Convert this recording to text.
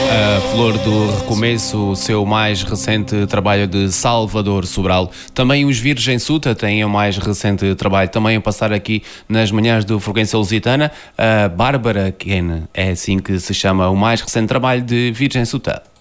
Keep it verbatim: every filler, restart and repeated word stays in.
A Flor do Recomeço, o seu mais recente trabalho de Salvador Sobral. Também os Virgem Suta têm o mais recente trabalho, também a passar aqui nas manhãs do Frequência Lusitana. A Bárbara Ken, é assim que se chama o mais recente trabalho de Virgem Suta.